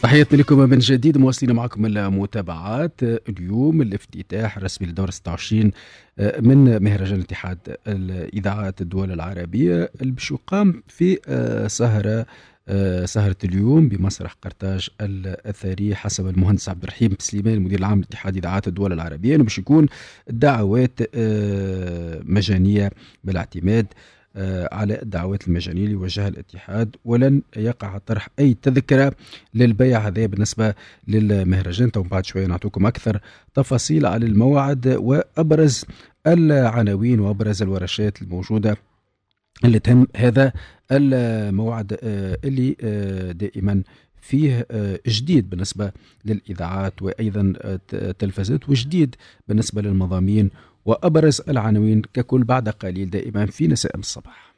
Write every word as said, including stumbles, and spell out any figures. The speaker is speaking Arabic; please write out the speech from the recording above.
تحياتنا لكم من جديد، مواصلين معكم المتابعات. اليوم الافتتاح الرسمي للدورة ستة وعشرين من مهرجان اتحاد الإذاعات الدول العربية اللي باش يقام في سهرة سهرة اليوم بمسرح قرطاج الأثري حسب المهندس عبد الرحيم سليمان المدير العام لاتحاد إذاعات الدول العربية، باش يكون دعوات مجانية بالاعتماد على الدعوات المجانية اللي وجهها الاتحاد، ولن يقع طرح أي تذكرة للبيع. هذا بالنسبة للمهرجان. تو بعد شوية نعطيكم أكثر تفاصيل على الموعد وأبرز العناوين وأبرز الورشات الموجودة اللي تهم هذا الموعد اللي دائما فيه جديد بالنسبة للإذاعات وأيضا التلفزيونات، وجديد بالنسبة للمضامين وأبرز العناوين ككل بعد قليل دائما في نسائم الصباح.